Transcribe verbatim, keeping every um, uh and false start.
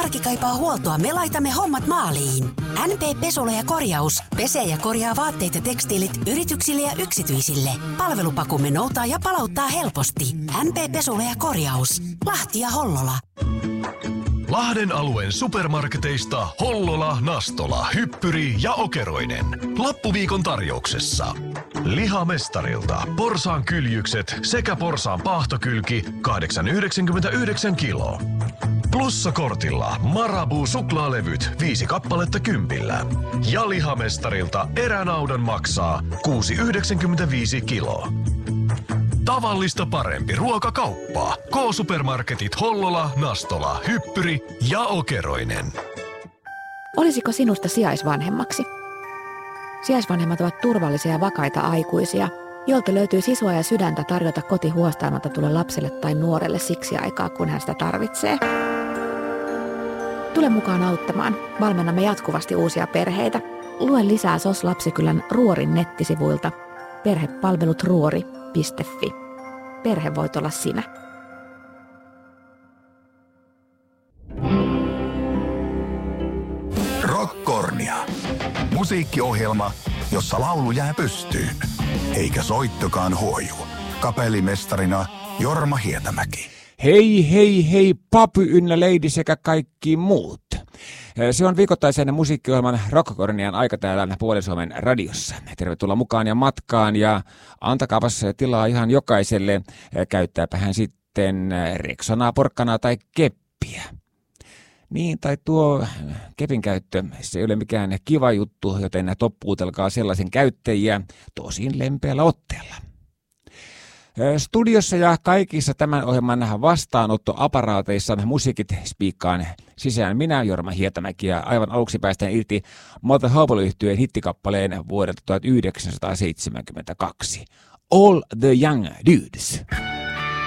arki kaipaa huoltoa, me laitamme hommat maaliin. N P Pesulo ja korjaus. Pesee ja korjaa vaatteet ja tekstiilit yrityksille ja yksityisille. Palvelupakumme noutaa ja palauttaa helposti. N P Pesulo ja korjaus. Lahti ja Hollola. Lahden alueen supermarketeista Hollola, Nastola, Hyppyri ja Okeroinen. Lappuviikon tarjouksessa. Lihamestarilta porsaan kyljykset sekä porsaan paahtokylki kahdeksan yhdeksänkymmentäyhdeksän kilo. Plussakortilla Marabou suklaalevyt viisi kappaletta kympillä. Ja lihamestarilta eränaudan maksaa kuusi yhdeksänkymmentäviisi kilo. Tavallista parempi ruokakauppa. K-supermarketit Hollola, Nastola, Hyppyri ja Okeroinen. Olisiko sinusta sijaisvanhemmaksi? Sijaisvanhemmat ovat turvallisia ja vakaita aikuisia, joilta löytyy sisua ja sydäntä tarjota koti huostaanotetulle lapselle tai nuorelle siksi aikaa, kun hän sitä tarvitsee. Tule mukaan auttamaan. Valmennamme jatkuvasti uusia perheitä. Lue lisää S O S Lapsikylän Ruorin nettisivuilta perhepalvelut ruori piste fi. Perhe voit olla sinä. Rockkornia. Musiikkiohjelma, jossa laulu jää pystyyn, eikä soittokaan huoju. Kapellimestarina Jorma Hietämäki. Hei, hei, hei, Papy ynnä Lady sekä kaikki muut. Se on viikoittaisen musiikkiohjelman Rockkornian aika täällä Puoli-Suomen radiossa. Tervetuloa mukaan ja matkaan ja antakaapas tilaa ihan jokaiselle. Käyttääpä hän sitten Rexonaa, porkkanaa tai keppiä. Niin, tai tuo kepin käyttö, se ei ole mikään kiva juttu, joten toppuutelkaa sellaisen käyttäjiä tosin lempeällä otteella. Studiossa ja kaikissa tämän ohjelman vastaanottoaparaateissa musiikit spiikkaan sisään minä, Jorma Hietämäki, ja aivan aluksi päästään irti Mother Hopple-yhtyeen hittikappaleen vuodelta tuhatyhdeksänsataaseitsemänkymmentäkaksi. All the Young Dudes.